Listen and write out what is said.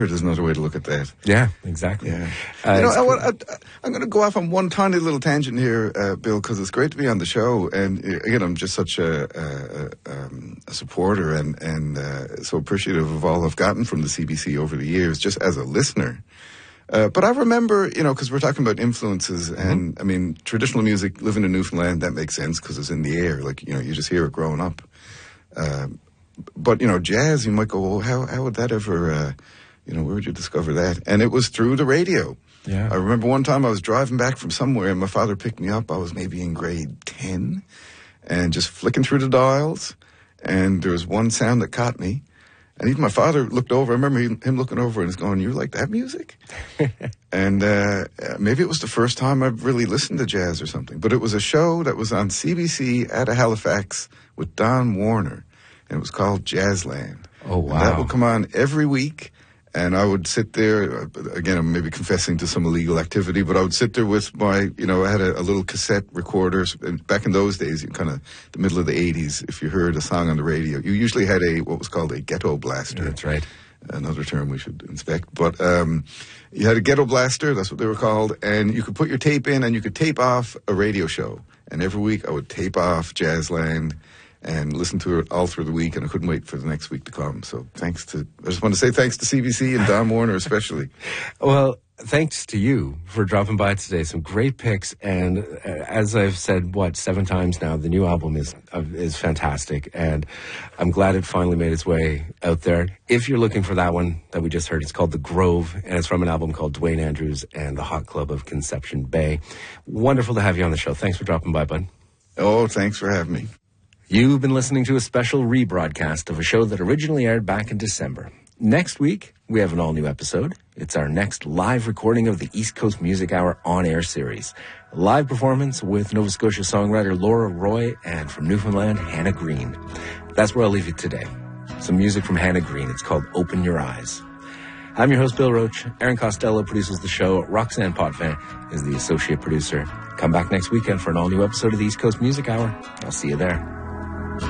There's another way to look at that. Yeah, exactly. Yeah. I'm going to go off on one tiny little tangent here, Bill, because it's great to be on the show. And again, I'm just such a supporter and so appreciative of all I've gotten from the CBC over the years, just as a listener. But I remember, because we're talking about influences, and I mean, traditional music, living in Newfoundland, that makes sense because it's in the air. Like, you just hear it growing up. But, jazz, you might go, well, how would that ever, where would you discover that? And it was through the radio. Yeah. I remember one time I was driving back from somewhere and my father picked me up. I was maybe in grade 10 and just flicking through the dials. And there was one sound that caught me. And even my father looked over. I remember him looking over and he's going, "You like that music?" And maybe it was the first time I've really listened to jazz or something. But it was a show that was on CBC out of Halifax with Don Warner. And it was called Jazzland. Oh, wow. And that would come on every week. And I would sit there, again, I'm maybe confessing to some illegal activity, but I would sit there with my, I had a little cassette recorder. And back in those days, kind of the middle of the 80s, if you heard a song on the radio, you usually had what was called a ghetto blaster. That's right. Another term we should inspect. But you had a ghetto blaster, that's what they were called, and you could put your tape in and you could tape off a radio show. And every week I would tape off Jazzland and listen to it all through the week, and I couldn't wait for the next week to come. So I just want to say thanks to CBC and Don Warner especially. Well, thanks to you for dropping by today. Some great picks, and as I've said, 7 times now, the new album is fantastic, and I'm glad it finally made its way out there. If you're looking for that one that we just heard, it's called The Grove, and it's from an album called Dwayne Andrews and the Hot Club of Conception Bay. Wonderful to have you on the show. Thanks for dropping by, bud. Oh, thanks for having me. You've been listening to a special rebroadcast of a show that originally aired back in December. Next week, we have an all-new episode. It's our next live recording of the East Coast Music Hour on-air series. A live performance with Nova Scotia songwriter Laura Roy and from Newfoundland, Hannah Green. That's where I'll leave you today. Some music from Hannah Green. It's called Open Your Eyes. I'm your host, Bill Roach. Aaron Costello produces the show. Roxanne Potvin is the associate producer. Come back next weekend for an all-new episode of the East Coast Music Hour. I'll see you there.